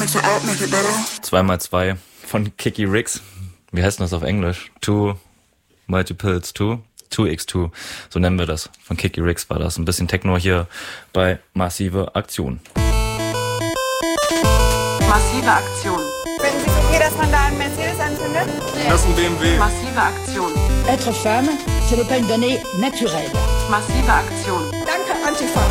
2x2 von Kiki Rix. Wie heißt das auf Englisch? 2 multiples 2? 2x2, so nennen wir das. Von Kiki Rix war das. Ein bisschen Techno hier bei Massive Aktion. Massive Aktion. Finden Sie es okay, dass man da einen Mercedes anzündet? Das ist ein BMW. Massive Aktion. Être femme, ce n'est pas une donnée naturelle. Massive Aktion. Danke, Antifa.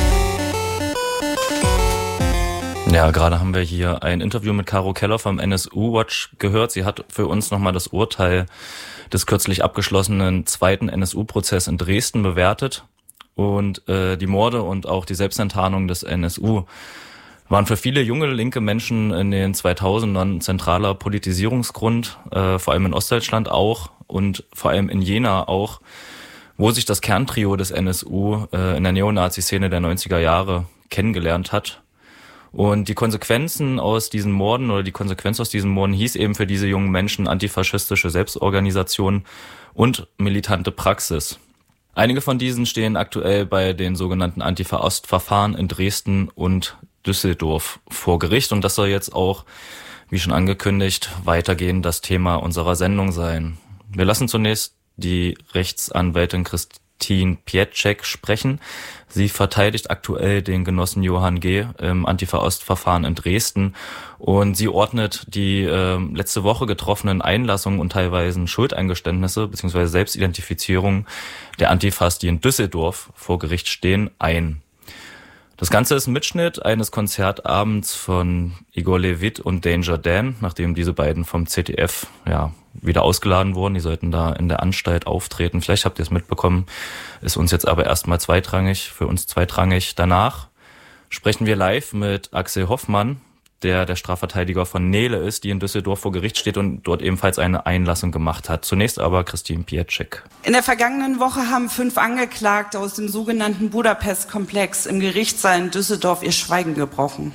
Ja, gerade haben wir hier ein Interview mit Caro Keller vom NSU Watch gehört. Sie hat für uns nochmal das Urteil des kürzlich abgeschlossenen zweiten NSU-Prozess in Dresden bewertet. Und die Morde und auch die Selbstenttarnung des NSU waren für viele junge linke Menschen in den 2000ern ein zentraler Politisierungsgrund, vor allem in Ostdeutschland auch und vor allem in Jena auch, wo sich das Kerntrio des NSU in der Neonazi-Szene der 90er Jahre kennengelernt hat. Und die Konsequenzen aus diesen Morden oder die Konsequenz aus diesen Morden hieß eben für diese jungen Menschen antifaschistische Selbstorganisation und militante Praxis. Einige von diesen stehen aktuell bei den sogenannten Antifa-Ost-Verfahren in Dresden und Düsseldorf vor Gericht. Und das soll jetzt auch, wie schon angekündigt, weitergehend das Thema unserer Sendung sein. Wir lassen zunächst die Rechtsanwältin Christine Pietschek sprechen. Sie verteidigt aktuell den Genossen Johann G. im Antifa-Ost-Verfahren in Dresden und sie ordnet die letzte Woche getroffenen Einlassungen und teilweise Schuldeingeständnisse bzw. Selbstidentifizierung der Antifas, die in Düsseldorf vor Gericht stehen, ein. Das Ganze ist ein Mitschnitt eines Konzertabends von Igor Levit und Danger Dan, nachdem diese beiden vom ZDF wieder ausgeladen wurden. Die sollten da in der Anstalt auftreten. Vielleicht habt ihr es mitbekommen, ist uns jetzt aber erstmal für uns zweitrangig. Danach sprechen wir live mit Axel Hoffmann, der Strafverteidiger von Nele ist, die in Düsseldorf vor Gericht steht und dort ebenfalls eine Einlassung gemacht hat. Zunächst aber Christine Pietschek. In der vergangenen Woche haben 5 Angeklagte aus dem sogenannten Budapest-Komplex im Gerichtssaal in Düsseldorf ihr Schweigen gebrochen.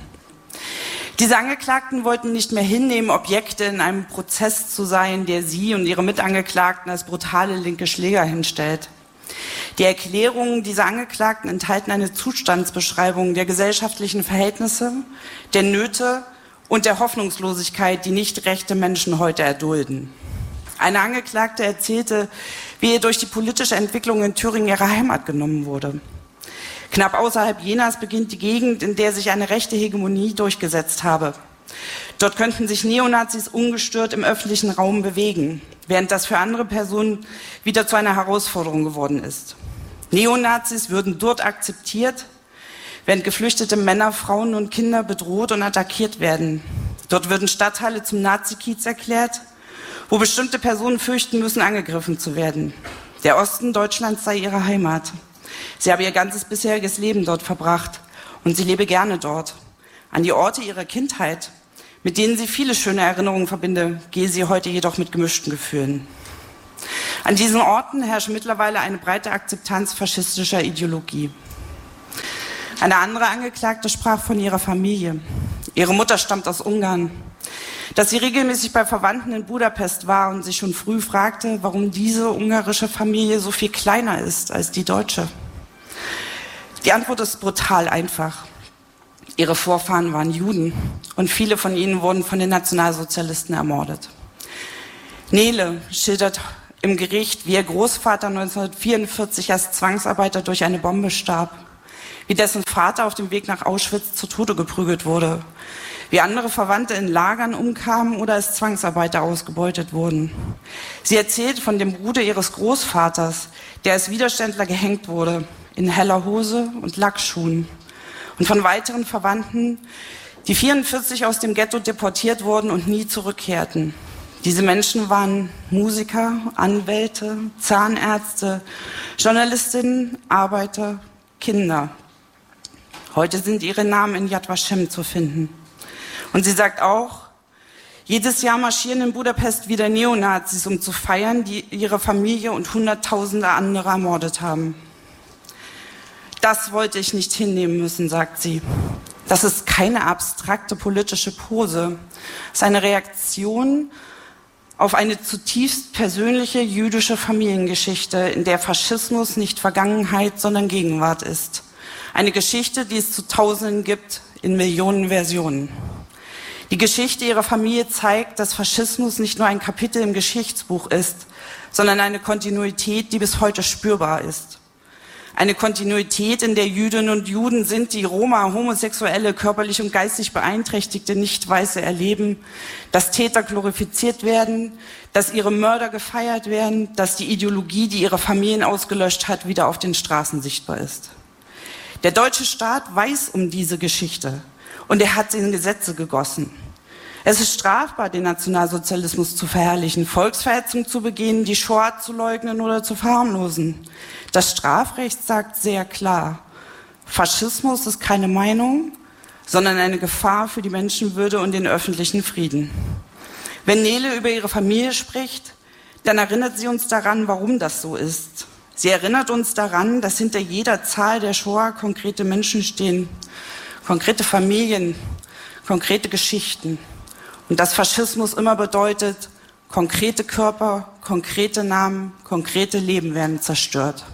Diese Angeklagten wollten nicht mehr hinnehmen, Objekte in einem Prozess zu sein, der sie und ihre Mitangeklagten als brutale linke Schläger hinstellt. Die Erklärungen dieser Angeklagten enthalten eine Zustandsbeschreibung der gesellschaftlichen Verhältnisse, der Nöte und der Hoffnungslosigkeit, die nicht rechte Menschen heute erdulden. Eine Angeklagte erzählte, wie ihr durch die politische Entwicklung in Thüringen ihre Heimat genommen wurde. Knapp außerhalb Jenas beginnt die Gegend, in der sich eine rechte Hegemonie durchgesetzt habe. Dort könnten sich Neonazis ungestört im öffentlichen Raum bewegen, während das für andere Personen wieder zu einer Herausforderung geworden ist. Neonazis würden dort akzeptiert, während geflüchtete Männer, Frauen und Kinder bedroht und attackiert werden. Dort würden Stadtteile zum Nazi-Kiez erklärt, wo bestimmte Personen fürchten müssen, angegriffen zu werden. Der Osten Deutschlands sei ihre Heimat. Sie habe ihr ganzes bisheriges Leben dort verbracht und sie lebe gerne dort. An die Orte ihrer Kindheit, mit denen sie viele schöne Erinnerungen verbinde, gehe sie heute jedoch mit gemischten Gefühlen. An diesen Orten herrscht mittlerweile eine breite Akzeptanz faschistischer Ideologie. Eine andere Angeklagte sprach von ihrer Familie. Ihre Mutter stammt aus Ungarn. Dass sie regelmäßig bei Verwandten in Budapest war und sich schon früh fragte, warum diese ungarische Familie so viel kleiner ist als die deutsche. Die Antwort ist brutal einfach. Ihre Vorfahren waren Juden und viele von ihnen wurden von den Nationalsozialisten ermordet. Nele schildert im Gericht, wie ihr Großvater 1944 als Zwangsarbeiter durch eine Bombe starb, wie dessen Vater auf dem Weg nach Auschwitz zu Tode geprügelt wurde, wie andere Verwandte in Lagern umkamen oder als Zwangsarbeiter ausgebeutet wurden. Sie erzählt von dem Bruder ihres Großvaters, der als Widerständler gehängt wurde, in heller Hose und Lackschuhen. Und von weiteren Verwandten, die 1944 aus dem Ghetto deportiert wurden und nie zurückkehrten. Diese Menschen waren Musiker, Anwälte, Zahnärzte, Journalistinnen, Arbeiter, Kinder. Heute sind ihre Namen in Yad Vashem zu finden. Und sie sagt auch, jedes Jahr marschieren in Budapest wieder Neonazis, um zu feiern, die ihre Familie und Hunderttausende andere ermordet haben. Das wollte ich nicht hinnehmen müssen, sagt sie. Das ist keine abstrakte politische Pose. Es ist eine Reaktion auf eine zutiefst persönliche jüdische Familiengeschichte, in der Faschismus nicht Vergangenheit, sondern Gegenwart ist. Eine Geschichte, die es zu Tausenden gibt, in Millionen Versionen. Die Geschichte ihrer Familie zeigt, dass Faschismus nicht nur ein Kapitel im Geschichtsbuch ist, sondern eine Kontinuität, die bis heute spürbar ist. Eine Kontinuität, in der Jüdinnen und Juden sind, die Roma, Homosexuelle, körperlich und geistig Beeinträchtigte, Nicht-Weiße erleben, dass Täter glorifiziert werden, dass ihre Mörder gefeiert werden, dass die Ideologie, die ihre Familien ausgelöscht hat, wieder auf den Straßen sichtbar ist. Der deutsche Staat weiß um diese Geschichte und er hat sie in Gesetze gegossen. Es ist strafbar, den Nationalsozialismus zu verherrlichen, Volksverhetzung zu begehen, die Shoah zu leugnen oder zu verharmlosen. Das Strafrecht sagt sehr klar, Faschismus ist keine Meinung, sondern eine Gefahr für die Menschenwürde und den öffentlichen Frieden. Wenn Nele über ihre Familie spricht, dann erinnert sie uns daran, warum das so ist. Sie erinnert uns daran, dass hinter jeder Zahl der Shoah konkrete Menschen stehen, konkrete Familien, konkrete Geschichten. Und dass Faschismus immer bedeutet, konkrete Körper, konkrete Namen, konkrete Leben werden zerstört.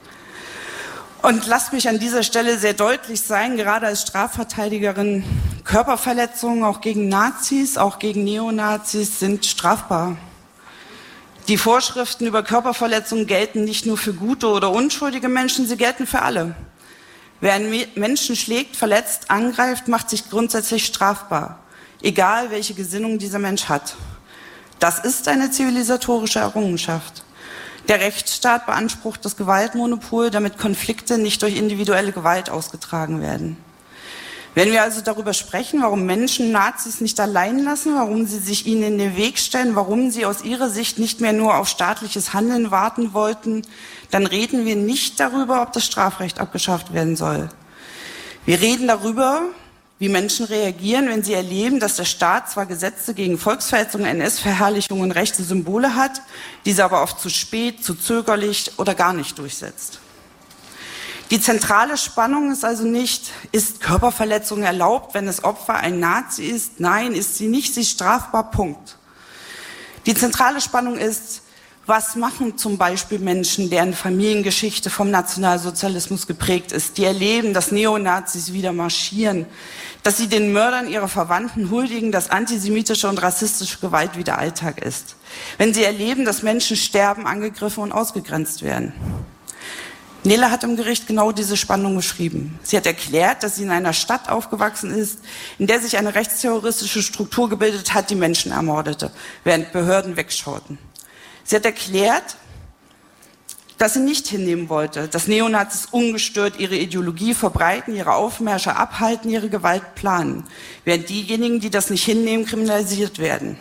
Und lasst mich an dieser Stelle sehr deutlich sein, gerade als Strafverteidigerin, Körperverletzungen auch gegen Nazis, auch gegen Neonazis sind strafbar. Die Vorschriften über Körperverletzungen gelten nicht nur für gute oder unschuldige Menschen, sie gelten für alle. Wer einen Menschen schlägt, verletzt, angreift, macht sich grundsätzlich strafbar, egal welche Gesinnung dieser Mensch hat. Das ist eine zivilisatorische Errungenschaft. Der Rechtsstaat beansprucht das Gewaltmonopol, damit Konflikte nicht durch individuelle Gewalt ausgetragen werden. Wenn wir also darüber sprechen, warum Menschen Nazis nicht allein lassen, warum sie sich ihnen in den Weg stellen, warum sie aus ihrer Sicht nicht mehr nur auf staatliches Handeln warten wollten, dann reden wir nicht darüber, ob das Strafrecht abgeschafft werden soll. Wir reden darüber, wie Menschen reagieren, wenn sie erleben, dass der Staat zwar Gesetze gegen Volksverhetzung, NS-Verherrlichung und rechte Symbole hat, diese aber oft zu spät, zu zögerlich oder gar nicht durchsetzt. Die zentrale Spannung ist also nicht, ist Körperverletzung erlaubt, wenn das Opfer ein Nazi ist? Nein, ist sie nicht, sie ist strafbar, Punkt. Die zentrale Spannung ist, was machen zum Beispiel Menschen, deren Familiengeschichte vom Nationalsozialismus geprägt ist, die erleben, dass Neonazis wieder marschieren, dass sie den Mördern ihrer Verwandten huldigen, dass antisemitische und rassistische Gewalt wieder Alltag ist. Wenn sie erleben, dass Menschen sterben, angegriffen und ausgegrenzt werden. Nele hat im Gericht genau diese Spannung beschrieben. Sie hat erklärt, dass sie in einer Stadt aufgewachsen ist, in der sich eine rechtsterroristische Struktur gebildet hat, die Menschen ermordete, während Behörden wegschauten. Sie hat erklärt, dass sie nicht hinnehmen wollte, dass Neonazis ungestört ihre Ideologie verbreiten, ihre Aufmärsche abhalten, ihre Gewalt planen, während diejenigen, die das nicht hinnehmen, kriminalisiert werden.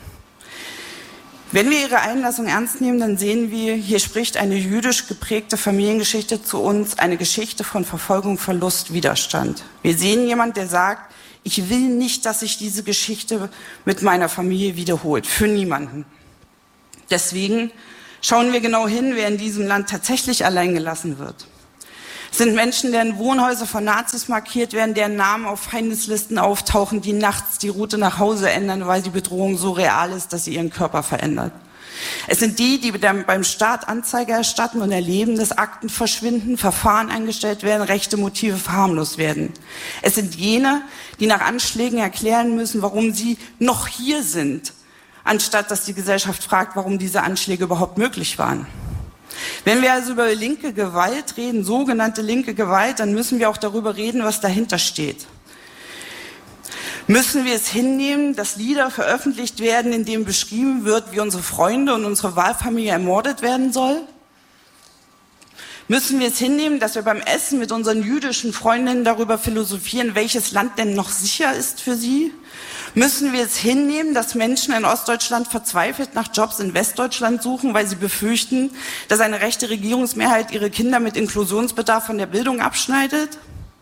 Wenn wir ihre Einlassung ernst nehmen, dann sehen wir, hier spricht eine jüdisch geprägte Familiengeschichte zu uns, eine Geschichte von Verfolgung, Verlust, Widerstand. Wir sehen jemanden, der sagt, ich will nicht, dass sich diese Geschichte mit meiner Familie wiederholt, für niemanden. Deswegen schauen wir genau hin, wer in diesem Land tatsächlich allein gelassen wird. Es sind Menschen, deren Wohnhäuser von Nazis markiert werden, deren Namen auf Feindeslisten auftauchen, die nachts die Route nach Hause ändern, weil die Bedrohung so real ist, dass sie ihren Körper verändert. Es sind die, die beim Staat Anzeige erstatten und erleben, dass Akten verschwinden, Verfahren eingestellt werden, rechte Motive verharmlost werden. Es sind jene, die nach Anschlägen erklären müssen, warum sie noch hier sind, anstatt dass die Gesellschaft fragt, warum diese Anschläge überhaupt möglich waren. Wenn wir also über linke Gewalt reden, sogenannte linke Gewalt, dann müssen wir auch darüber reden, was dahinter steht. Müssen wir es hinnehmen, dass Lieder veröffentlicht werden, in denen beschrieben wird, wie unsere Freunde und unsere Wahlfamilie ermordet werden soll? Müssen wir es hinnehmen, dass wir beim Essen mit unseren jüdischen Freundinnen darüber philosophieren, welches Land denn noch sicher ist für sie? Müssen wir es hinnehmen, dass Menschen in Ostdeutschland verzweifelt nach Jobs in Westdeutschland suchen, weil sie befürchten, dass eine rechte Regierungsmehrheit ihre Kinder mit Inklusionsbedarf von der Bildung abschneidet?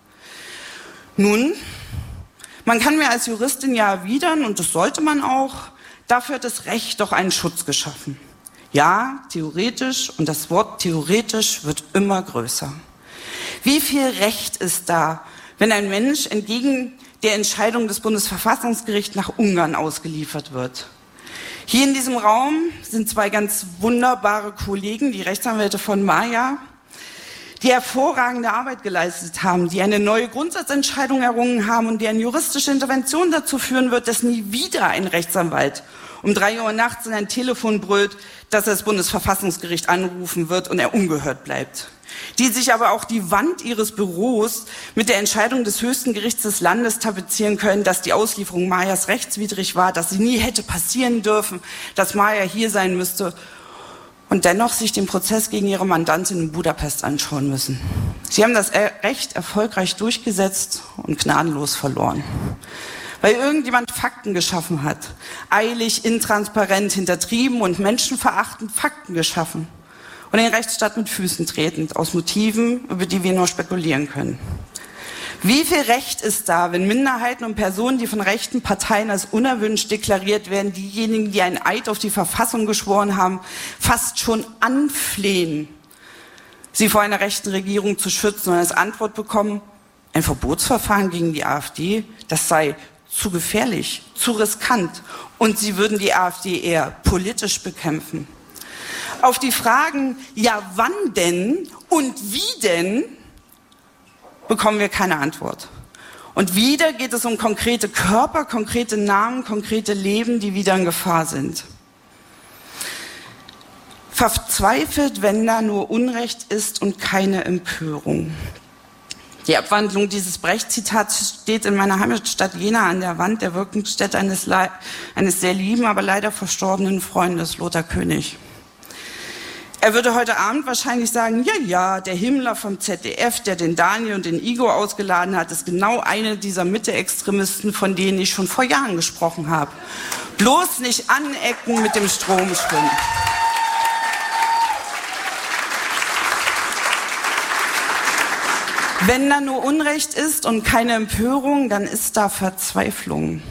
Nun, man kann mir als Juristin ja erwidern, und das sollte man auch, dafür hat das Recht doch einen Schutz geschaffen. Ja, theoretisch, und das Wort theoretisch wird immer größer. Wie viel Recht ist da, wenn ein Mensch entgegen der Entscheidung des Bundesverfassungsgerichts nach Ungarn ausgeliefert wird? Hier in diesem Raum sind zwei ganz wunderbare Kollegen, die Rechtsanwälte von Maja, die hervorragende Arbeit geleistet haben, die eine neue Grundsatzentscheidung errungen haben und deren juristische Intervention dazu führen wird, dass nie wieder ein Rechtsanwalt um 3 Uhr nachts in ein Telefon brüllt, dass er das Bundesverfassungsgericht anrufen wird und er ungehört bleibt. Die sich aber auch die Wand ihres Büros mit der Entscheidung des höchsten Gerichts des Landes tapezieren können, dass die Auslieferung Mayas rechtswidrig war, dass sie nie hätte passieren dürfen, dass Maya hier sein müsste und dennoch sich den Prozess gegen ihre Mandantin in Budapest anschauen müssen. Sie haben das Recht erfolgreich durchgesetzt und gnadenlos verloren. Weil irgendjemand Fakten geschaffen hat, eilig, intransparent, hintertrieben und menschenverachtend Fakten geschaffen und den Rechtsstaat mit Füßen tretend, aus Motiven, über die wir nur spekulieren können. Wie viel Recht ist da, wenn Minderheiten und Personen, die von rechten Parteien als unerwünscht deklariert werden, diejenigen, die einen Eid auf die Verfassung geschworen haben, fast schon anflehen, sie vor einer rechten Regierung zu schützen und als Antwort bekommen, ein Verbotsverfahren gegen die AfD, das sei zu gefährlich, zu riskant und sie würden die AfD eher politisch bekämpfen. Auf die Fragen, ja wann denn und wie denn, bekommen wir keine Antwort. Und wieder geht es um konkrete Körper, konkrete Namen, konkrete Leben, die wieder in Gefahr sind. Verzweifelt, wenn da nur Unrecht ist und keine Empörung. Die Abwandlung dieses Brecht-Zitats steht in meiner Heimatstadt Jena an der Wand der Wirkungsstätte eines sehr lieben, aber leider verstorbenen Freundes, Lothar König. Er würde heute Abend wahrscheinlich sagen, ja, der Himmler vom ZDF, der den Daniel und den Igor ausgeladen hat, ist genau eine dieser Mitte-Extremisten, von denen ich schon vor Jahren gesprochen habe. Bloß nicht anecken, mit dem Strom schwimmen. Wenn da nur Unrecht ist und keine Empörung, dann ist da Verzweiflung.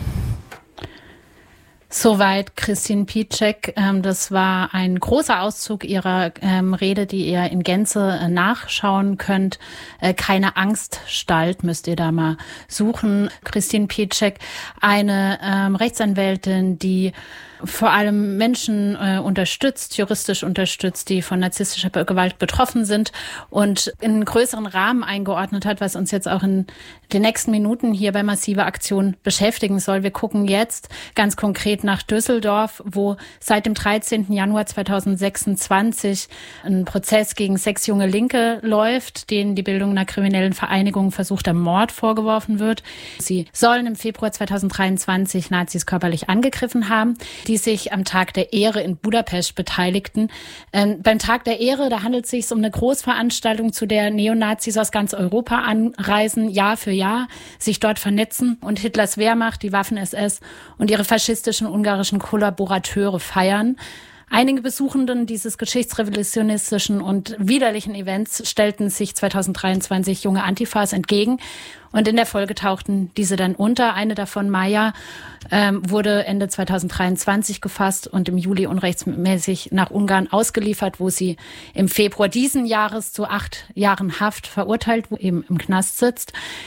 Soweit Christine Piszczek. Das war ein großer Auszug ihrer Rede, die ihr in Gänze nachschauen könnt. Keine Angststalt müsst ihr da mal suchen. Christine Piszczek, eine Rechtsanwältin, die vor allem Menschen unterstützt, juristisch unterstützt, die von narzisstischer Gewalt betroffen sind und in einen größeren Rahmen eingeordnet hat, was uns jetzt auch in den nächsten Minuten hier bei Massive Aktion beschäftigen soll. Wir gucken jetzt ganz konkret nach Düsseldorf, wo seit dem 13. Januar 2026 ein Prozess gegen 6 junge Linke läuft, denen die Bildung einer kriminellen Vereinigung versuchter Mord vorgeworfen wird. Sie sollen im Februar 2023 Nazis körperlich angegriffen haben, die sich am Tag der Ehre in Budapest beteiligten. Beim Tag der Ehre, da handelt es sich um eine Großveranstaltung, zu der Neonazis aus ganz Europa anreisen, Jahr für Jahr, sich dort vernetzen und Hitlers Wehrmacht, die Waffen-SS und ihre faschistischen ungarischen Kollaborateure feiern. Einige Besuchenden dieses geschichtsrevisionistischen und widerlichen Events stellten sich 2023 junge Antifas entgegen und in der Folge tauchten diese dann unter. Eine davon, Maya, wurde Ende 2023 gefasst und im Juli unrechtsmäßig nach Ungarn ausgeliefert, wo sie im Februar diesen Jahres zu 8 Jahren Haft verurteilt, wo eben im Knast sitzt.